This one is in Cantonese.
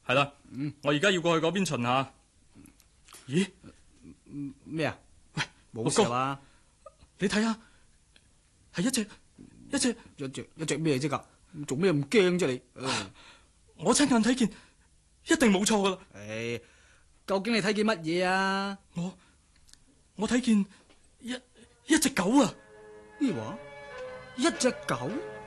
係啦，我而家要過去嗰邊巡下。咦？ 咩啊？ 喂， 冇事啊？ 你睇下，係一隻咩啫？噶做咩咁驚啫？你我親眼睇見，一定冇錯噶啦。 究竟你睇見乜嘢啊？ 我睇見一隻狗啊！ 咩話？一隻狗？